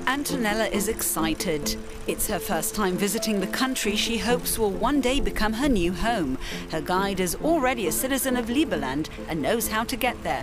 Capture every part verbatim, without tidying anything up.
Antonella is excited. It's her first time visiting the country she hopes will one day become her new home. Her guide is already a citizen of Liberland and knows how to get there.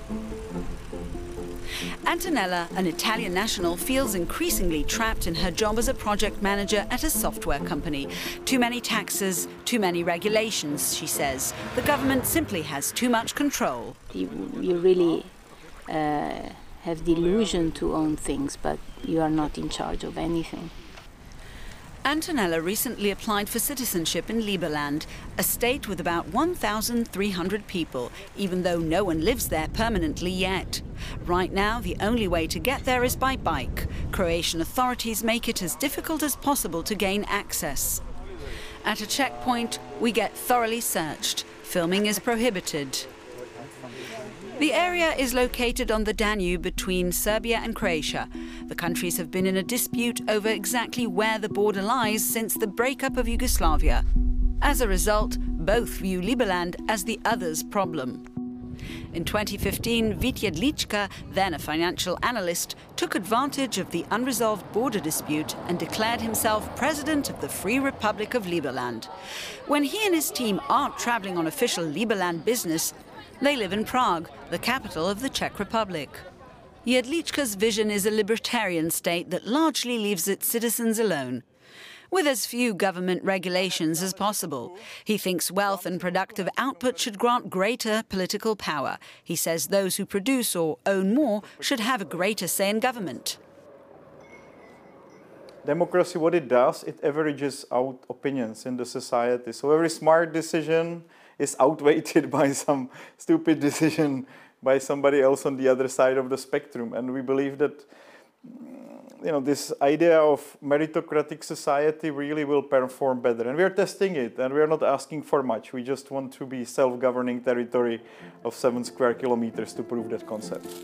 Antonella, an Italian national, feels increasingly trapped in her job as a project manager at a software company. Too many taxes, too many regulations, she says. The government simply has too much control. You, you really uh, have the illusion to own things, but you are not in charge of anything. Antonella recently applied for citizenship in Liberland, a state with about one thousand three hundred people, even though no one lives there permanently yet. Right now, the only way to get there is by bike. Croatian authorities make it as difficult as possible to gain access. At a checkpoint, we get thoroughly searched. Filming is prohibited. The area is located on the Danube between Serbia and Croatia. The countries have been in a dispute over exactly where the border lies since the breakup of Yugoslavia. As a result, both view Liberland as the other's problem. In twenty fifteen, Vít Jedlička, then a financial analyst, took advantage of the unresolved border dispute and declared himself president of the Free Republic of Liberland. When he and his team aren't traveling on official Liberland business, they live in Prague, the capital of the Czech Republic. Jedlička's vision is a libertarian state that largely leaves its citizens alone, with as few government regulations as possible. He thinks wealth and productive output should grant greater political power. He says those who produce or own more should have a greater say in government. Democracy, what it does, it averages out opinions in the society. So every smart decision is outweighed by some stupid decision by somebody else on the other side of the spectrum. And we believe that, you know, this idea of meritocratic society really will perform better. And we are testing it, and we are not asking for much. We just want to be self-governing territory of seven square kilometers to prove that concept.